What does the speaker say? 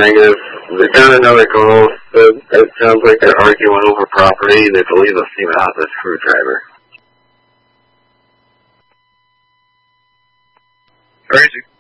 negative. They found another call. It sounds like they're arguing over property. They believe they'll see out the screwdriver. Crazy.